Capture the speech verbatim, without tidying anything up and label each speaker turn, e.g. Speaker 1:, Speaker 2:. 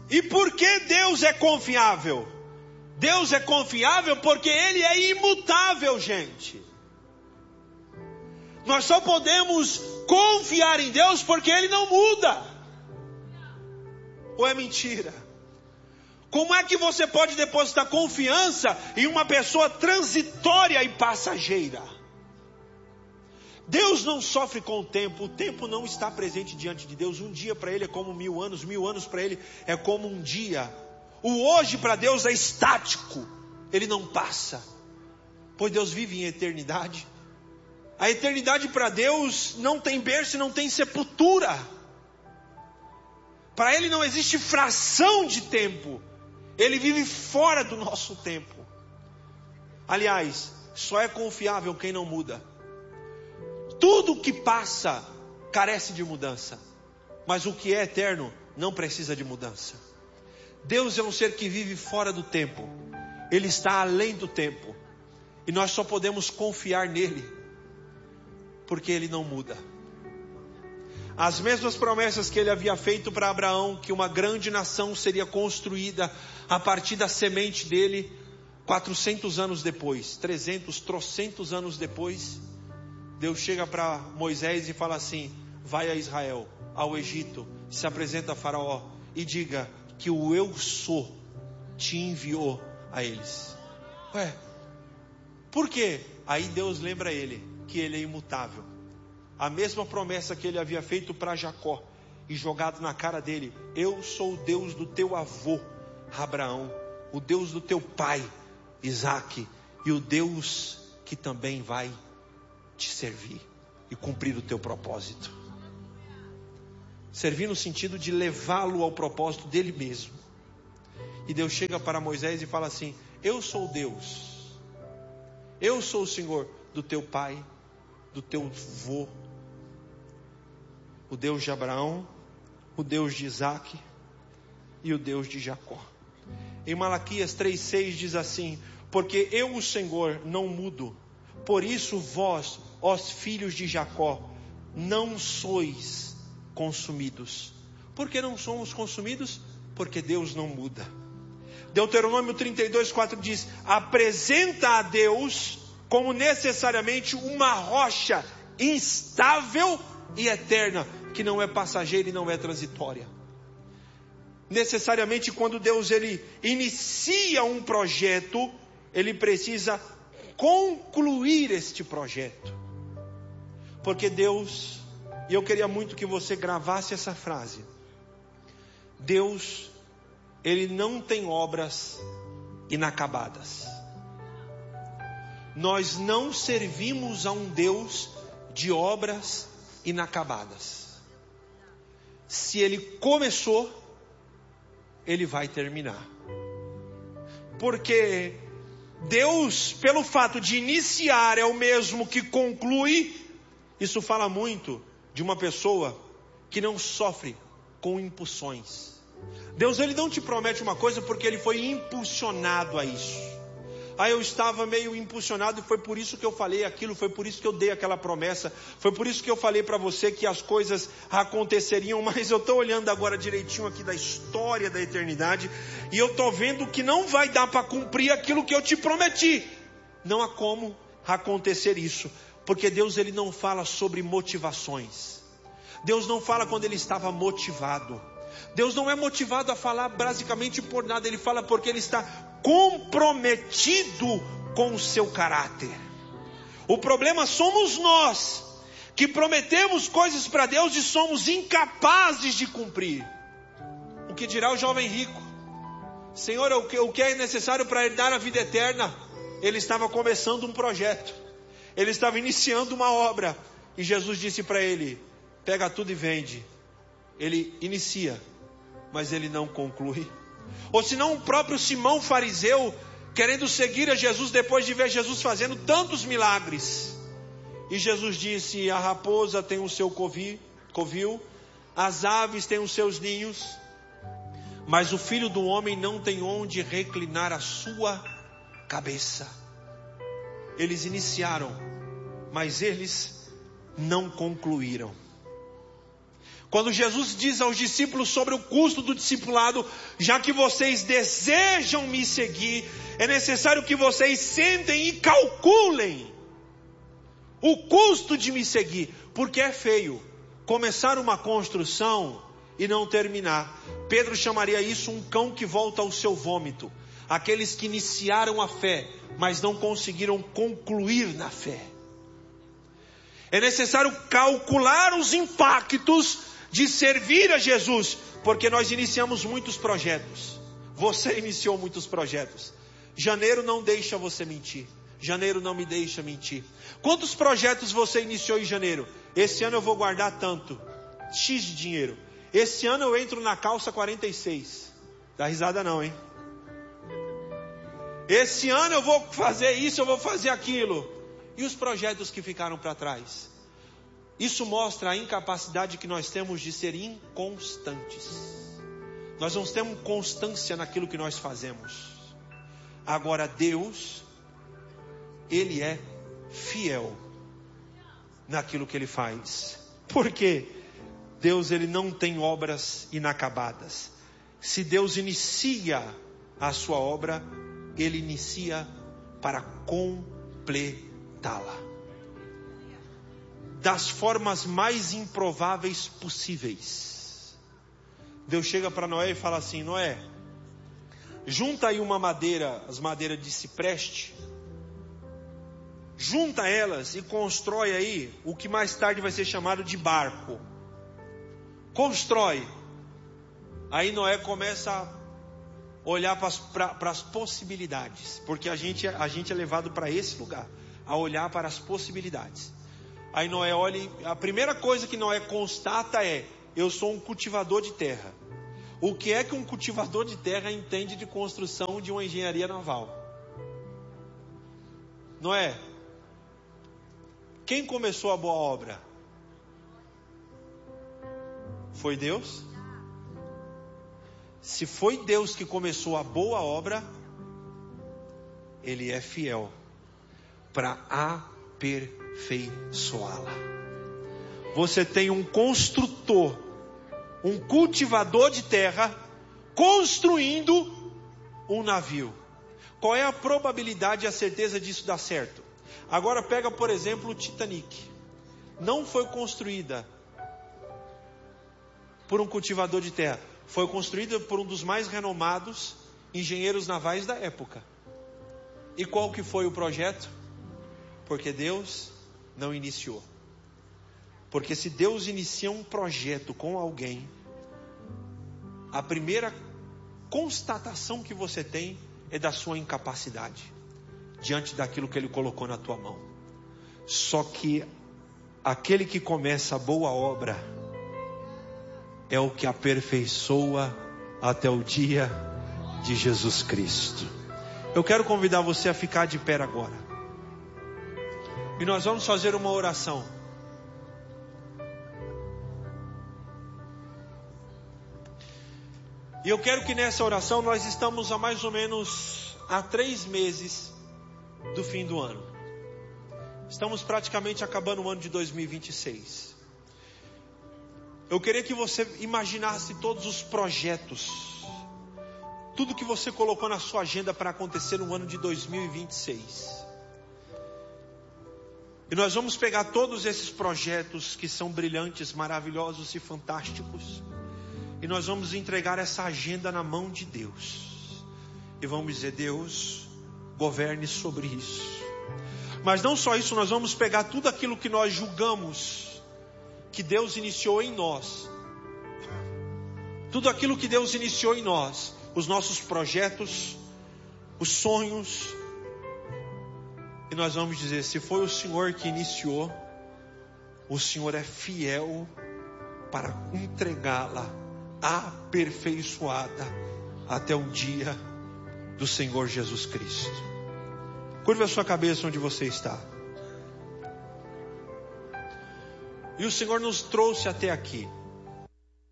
Speaker 1: E por que Deus é confiável? Deus é confiável porque Ele é imutável, gente. Nós só podemos confiar em Deus porque Ele não muda. Ou é mentira? Como é que você pode depositar confiança em uma pessoa transitória e passageira? Deus não sofre com o tempo. O tempo não está presente diante de Deus. Um dia para Ele é como mil anos. Mil anos para Ele é como um dia. O hoje para Deus é estático. Ele não passa. Pois Deus vive em eternidade. A eternidade para Deus não tem berço e não tem sepultura. Para Ele não existe fração de tempo. Ele vive fora do nosso tempo. Aliás, só é confiável quem não muda. Tudo que passa carece de mudança. Mas o que é eterno não precisa de mudança. Deus é um ser que vive fora do tempo. Ele está além do tempo. E nós só podemos confiar nele, porque Ele não muda. As mesmas promessas que Ele havia feito para Abraão, que uma grande nação seria construída a partir da semente dele, quatrocentos anos depois, trezentos, trocentos anos depois, Deus chega para Moisés e fala assim: vai a Israel, ao Egito, se apresenta a Faraó e diga que o eu sou te enviou a eles. Ué, por quê? Aí Deus lembra ele que ele é imutável. A mesma promessa que ele havia feito para Jacó e jogado na cara dele: eu sou o Deus do teu avô Abraão, o Deus do teu pai Isaque, e o Deus que também vai te servir e cumprir o teu propósito. Servir no sentido de levá-lo ao propósito dele mesmo. E Deus chega para Moisés e fala assim: eu sou Deus, eu sou o Senhor do teu pai, do teu avô, o Deus de Abraão, o Deus de Isaque e o Deus de Jacó. Em Malaquias três, seis diz assim: porque eu, o Senhor, não mudo. Por isso vós, ó filhos de Jacó, não sois consumidos. Por que não somos consumidos? Porque Deus não muda. Deuteronômio trinta e dois, quatro diz: apresenta a Deus como necessariamente uma rocha instável e eterna, que não é passageira e não é transitória. Necessariamente, quando Deus ele inicia um projeto, Ele precisa concluir este projeto. Porque Deus, e eu queria muito que você gravasse essa frase: Deus, Ele não tem obras inacabadas. Nós não servimos a um Deus de obras inacabadas. Se Ele começou, Ele vai terminar. Porque Deus, pelo fato de iniciar, é o mesmo que conclui. Isso fala muito de uma pessoa que não sofre com impulsões. Deus, Ele não te promete uma coisa porque Ele foi impulsionado a isso. Ah, eu estava meio impulsionado e foi por isso que eu falei aquilo, foi por isso que eu dei aquela promessa, foi por isso que eu falei para você que as coisas aconteceriam, mas eu estou olhando agora direitinho aqui da história da eternidade, e eu estou vendo que não vai dar para cumprir aquilo que eu te prometi. Não há como acontecer isso, porque Deus ele não fala sobre motivações. Deus não fala quando Ele estava motivado. Deus não é motivado a falar basicamente por nada. Ele fala porque Ele está comprometido com o seu caráter. O problema somos nós, que prometemos coisas para Deus e somos incapazes de cumprir. O que dirá o jovem rico? Senhor, o que, o que é necessário para herdar a vida eterna? Ele estava começando um projeto, ele estava iniciando uma obra, e Jesus disse para ele: pega tudo e vende. Ele inicia, mas ele não conclui. Ou senão o próprio Simão fariseu, querendo seguir a Jesus depois de ver Jesus fazendo tantos milagres. E Jesus disse: a raposa tem o seu covil, covil, as aves têm os seus ninhos, mas o Filho do Homem não tem onde reclinar a sua cabeça. Eles iniciaram, mas eles não concluíram. Quando Jesus diz aos discípulos sobre o custo do discipulado: já que vocês desejam me seguir, é necessário que vocês sentem e calculem o custo de me seguir, porque é feio começar uma construção e não terminar. Pedro chamaria isso um cão que volta ao seu vômito. Aqueles que iniciaram a fé, mas não conseguiram concluir na fé. É necessário calcular os impactos de servir a Jesus, porque nós iniciamos muitos projetos. Você iniciou muitos projetos. Janeiro não deixa você mentir. Janeiro não me deixa mentir. Quantos projetos você iniciou em janeiro? Esse ano eu vou guardar tanto, X de dinheiro. Esse ano eu entro na calça quarenta e seis. Dá risada não, hein? Esse ano eu vou fazer isso, eu vou fazer aquilo. E os projetos que ficaram para trás? Isso mostra a incapacidade que nós temos de ser inconstantes. Nós não temos constância naquilo que nós fazemos. Agora Deus, Ele é fiel naquilo que Ele faz. Por quê? Deus, Ele não tem obras inacabadas. Se Deus inicia a sua obra, Ele inicia para completá-la. Das formas mais improváveis possíveis. Deus chega para Noé e fala assim: Noé, junta aí uma madeira, as madeiras de cipreste, junta elas e constrói aí o que mais tarde vai ser chamado de barco. Constrói. Aí Noé começa a olhar para as possibilidades, porque a gente, a gente é levado para esse lugar, a olhar para as possibilidades. Aí Noé olha e a primeira coisa que Noé constata é: eu sou um cultivador de terra. O que é que um cultivador de terra entende de construção de uma engenharia naval? Noé, quem começou a boa obra? Foi Deus? Se foi Deus que começou a boa obra, Ele é fiel para aperfeiçoá-la. Você tem um construtor, um cultivador de terra, construindo um navio. Qual é a probabilidade e a certeza disso dar certo? Agora pega, por exemplo, o Titanic. Não foi construída por um cultivador de terra. Foi construída por um dos mais renomados engenheiros navais da época. E qual que foi o projeto? Porque Deus não iniciou. Porque se Deus inicia um projeto com alguém, a primeira constatação que você tem é da sua incapacidade diante daquilo que Ele colocou na tua mão. Só que aquele que começa a boa obra é o que aperfeiçoa até o dia de Jesus Cristo. Eu quero convidar você a ficar de pé agora. E nós vamos fazer uma oração. E eu quero que nessa oração nós estamos há mais ou menos há três meses do fim do ano. Estamos praticamente acabando o ano de dois mil e vinte e seis. Eu queria que você imaginasse todos os projetos, tudo que você colocou na sua agenda para acontecer no ano de dois mil e vinte e seis. E nós vamos pegar todos esses projetos que são brilhantes, maravilhosos e fantásticos, e nós vamos entregar essa agenda na mão de Deus. E vamos dizer: Deus, governe sobre isso. Mas não só isso, nós vamos pegar tudo aquilo que nós julgamos que Deus iniciou em nós. Tudo aquilo que Deus iniciou em nós. Os nossos projetos, os sonhos. E nós vamos dizer: se foi o Senhor que iniciou, o Senhor é fiel para entregá-la aperfeiçoada até o dia do Senhor Jesus Cristo. Curva a sua cabeça onde você está. E o Senhor nos trouxe até aqui.